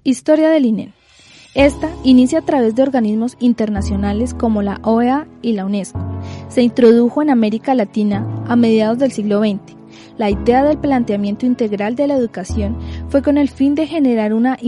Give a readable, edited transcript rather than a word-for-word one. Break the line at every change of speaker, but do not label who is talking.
Historia del INEN. Esta inicia a través de organismos internacionales como la OEA y la UNESCO. Se introdujo en América Latina a mediados del siglo XX. La idea del planteamiento integral de la educación fue con el fin de generar una